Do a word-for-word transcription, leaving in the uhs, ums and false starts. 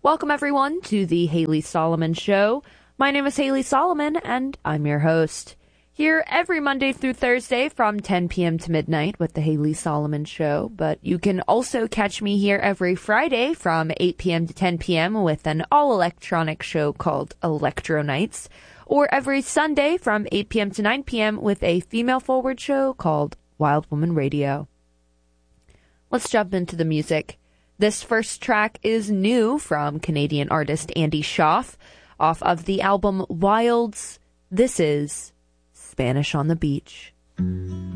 Welcome, everyone, to the Haley Solomon Show. My name is Haley Solomon, and I'm your host. Here every Monday through Thursday from ten p.m. to midnight with the Haley Solomon Show. But you can also catch me here every Friday from eight p.m. to ten p.m. with an all-electronic show called Electro Nights. Or every Sunday from eight p.m. to nine p.m. with a female-forward show called Wild Woman Radio. Let's jump into the music. This first track is new from Canadian artist Andy Schaaf off of the album Wilds. This is Spanish on the Beach.